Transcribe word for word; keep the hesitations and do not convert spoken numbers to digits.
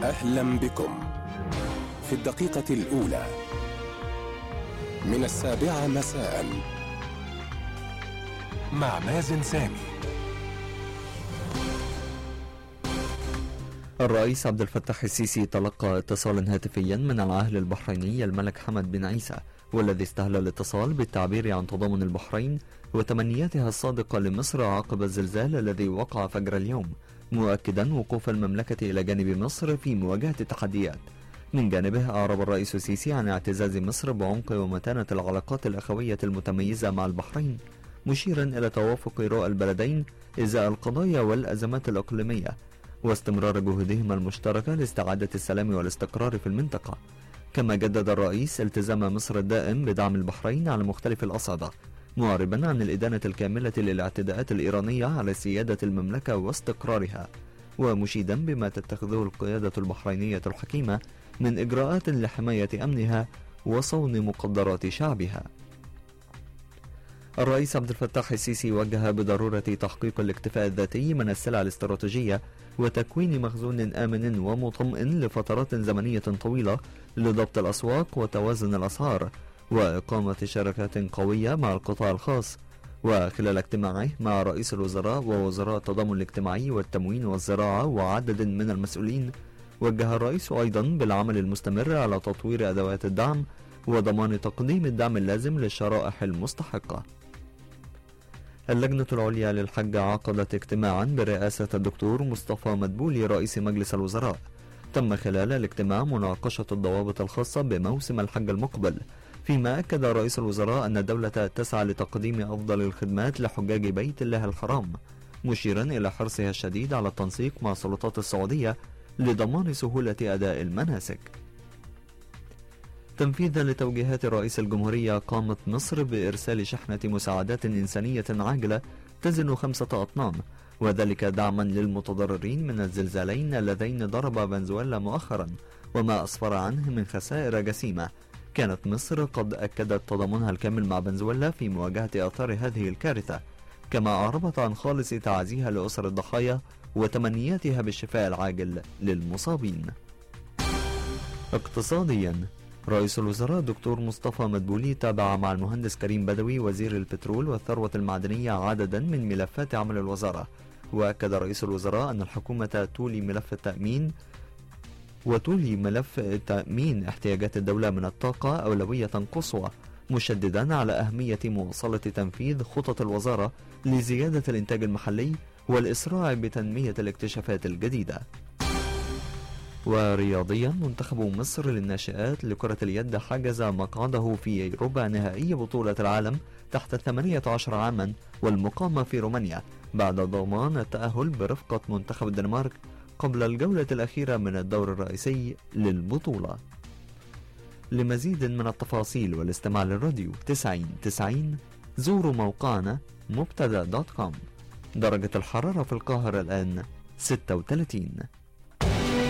أهلا بكم في الدقيقة الأولى من السابعة مساء مع مازن سامي. الرئيس عبد الفتاح السيسي تلقى اتصالا هاتفيا من العاهل البحريني الملك حمد بن عيسى، والذي استهل الاتصال بالتعبير عن تضامن البحرين وتمنياتها الصادقة لمصر عقب الزلزال الذي وقع فجر اليوم، مؤكدا وقوف المملكة إلى جانب مصر في مواجهة التحديات. من جانبه أعرب الرئيس السيسي عن اعتزاز مصر بعمق ومتانة العلاقات الأخوية المتميزة مع البحرين، مشيرا إلى توافق رؤى البلدين إزاء القضايا والأزمات الإقليمية واستمرار جهودهما المشتركة لاستعادة السلام والاستقرار في المنطقة. كما جدد الرئيس التزام مصر الدائم بدعم البحرين على مختلف الأصعدة، معربا عن الإدانة الكاملة للاعتداءات الإيرانية على سيادة المملكة واستقرارها، ومشيدا بما تتخذه القيادة البحرينية الحكيمة من إجراءات لحماية أمنها وصون مقدرات شعبها. الرئيس عبد الفتاح السيسي وجه بضرورة تحقيق الاكتفاء الذاتي من السلع الاستراتيجية وتكوين مخزون آمن ومطمئن لفترات زمنية طويلة لضبط الأسواق وتوازن الأسعار وإقامة شراكات قوية مع القطاع الخاص. وخلال اجتماعه مع رئيس الوزراء ووزراء التضامن الاجتماعي والتموين والزراعة وعدد من المسؤولين، وجه الرئيس أيضا بالعمل المستمر على تطوير أدوات الدعم وضمان تقديم الدعم اللازم للشرائح المستحقة. اللجنة العليا للحج عقدت اجتماعا برئاسة الدكتور مصطفى مدبولي رئيس مجلس الوزراء. تم خلال الاجتماع مناقشة الضوابط الخاصة بموسم الحج المقبل، فيما أكد رئيس الوزراء أن الدولة تسعى لتقديم أفضل الخدمات لحجاج بيت الله الحرام، مشيرا إلى حرصها الشديد على التنسيق مع السلطات السعودية لضمان سهولة أداء المناسك. تنفيذا لتوجيهات رئيس الجمهورية، قامت مصر بإرسال شحنة مساعدات إنسانية عاجلة تزن خمسة أطنان، وذلك دعما للمتضررين من الزلزالين اللذين ضربا فنزويلا مؤخرا وما أسفر عنه من خسائر جسيمة. كانت مصر قد أكدت تضامنها الكامل مع فنزويلا في مواجهة آثار هذه الكارثة، كما أعربت عن خالص تعازيها لأسر الضحايا وتمنياتها بالشفاء العاجل للمصابين. اقتصاديا، رئيس الوزراء دكتور مصطفى مدبولي تابع مع المهندس كريم بدوي وزير البترول والثروة المعدنية عددا من ملفات عمل الوزارة. وأكد رئيس الوزراء أن الحكومة تولي ملف التأمين وتولي ملف تأمين احتياجات الدولة من الطاقة أولوية قصوى، مشددا على أهمية مواصلة تنفيذ خطط الوزارة لزيادة الإنتاج المحلي والإسراع بتنمية الاكتشافات الجديدة. ورياضيا، منتخب مصر للناشئات لكرة اليد حجز مقعده في ربع نهائي بطولة العالم تحت ثمانية عشر عاما والمقامة في رومانيا، بعد ضمان التأهل برفقة منتخب الدنمارك قبل الجولة الأخيرة من الدور الرئيسي للبطولة. لمزيد من التفاصيل والاستماع للراديو تسعين تسعين زوروا موقعنا مبتدا دوت كوم. درجة الحرارة في القاهرة الآن ستة وثلاثين.